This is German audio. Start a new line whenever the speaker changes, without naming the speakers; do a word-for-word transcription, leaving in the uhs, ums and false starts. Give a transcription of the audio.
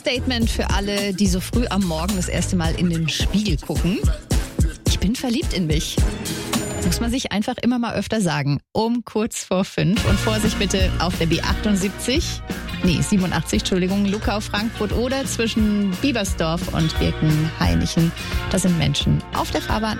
Statement für alle, die so früh am Morgen das erste Mal in den Spiegel gucken. Ich bin verliebt in mich. Muss man sich einfach immer mal öfter sagen. Um kurz vor fünf. Und Vorsicht bitte auf der B achtundsiebzig. Nee, siebenundachtzig, Entschuldigung. Luckau, Frankfurt oder zwischen Biebersdorf und Birkenhainichen. Da sind Menschen auf der Fahrbahn.